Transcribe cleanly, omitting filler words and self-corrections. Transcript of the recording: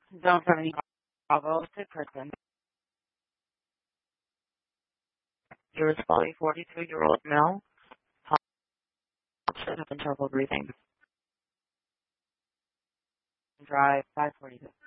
Zone 70 Bravo to person. Irritability 42-year-old male. Should have been trouble breathing. Drive 542.